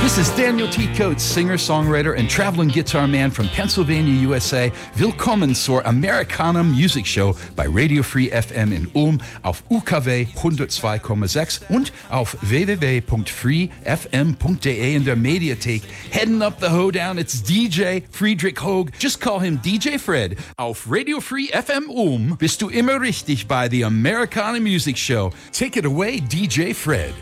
This is Daniel T. Coates, singer-songwriter and traveling guitar man from Pennsylvania, USA. Willkommen zur Americana Music Show bei Radio Free FM in Ulm auf UKW 102,6 und auf www.freefm.de in der Mediathek. Heading up the hoedown, it's DJ Friedrich Hoag. Just call him DJ Fred. Auf Radio Free FM Ulm bist du immer richtig bei The Americana Music Show. Take it away, DJ Fred.